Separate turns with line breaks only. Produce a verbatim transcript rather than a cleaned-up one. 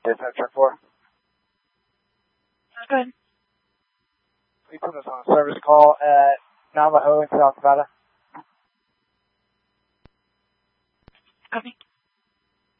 Dispatcher four.
Go ahead.
We put us on a service call at Navajo in South Nevada.
Copy.